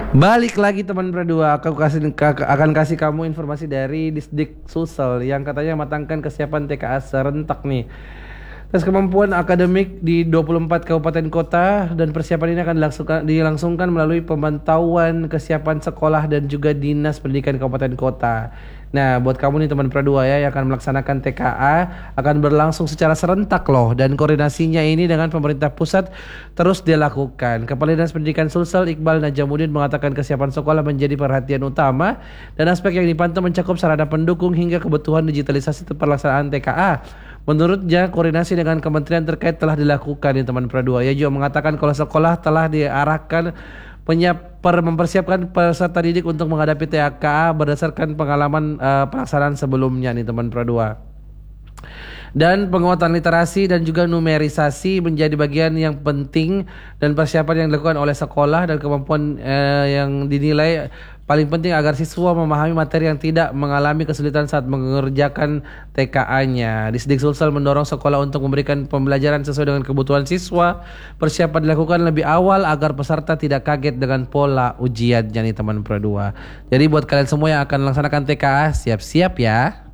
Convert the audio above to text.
Balik lagi teman berdua, akan kasih kamu informasi dari Disdik Sulsel yang katanya matangkan kesiapan TKA serentak nih. Tes kemampuan akademik di 24 kabupaten kota dan persiapan ini akan dilangsungkan melalui pemantauan kesiapan sekolah dan juga Dinas Pendidikan Kabupaten Kota. Nah, buat kamu nih teman Pradua ya yang akan melaksanakan TKA akan berlangsung secara serentak loh, dan koordinasinya ini dengan pemerintah pusat terus dilakukan. Kepala Dinas Pendidikan Sulsel Iqbal Najamuddin mengatakan kesiapan sekolah menjadi perhatian utama dan aspek yang dipantau mencakup sarana pendukung hingga kebutuhan digitalisasi pelaksanaan TKA. Menurutnya, koordinasi dengan kementerian terkait telah dilakukan di teman Pradua. Ia juga mengatakan kalau sekolah telah diarahkan mempersiapkan peserta didik untuk menghadapi TKA berdasarkan pengalaman pelaksanaan sebelumnya nih teman Pradua. Dan penguatan literasi dan juga numerisasi menjadi bagian yang penting dan persiapan yang dilakukan oleh sekolah dan kemampuan yang dinilai paling penting agar siswa memahami materi yang tidak mengalami kesulitan saat mengerjakan TKA-nya. Disdik Sulsel mendorong sekolah untuk memberikan pembelajaran sesuai dengan kebutuhan siswa. Persiapan dilakukan lebih awal agar peserta tidak kaget dengan pola ujiannya nih teman Pro 2. Jadi buat kalian semua yang akan melaksanakan TKA, siap-siap ya.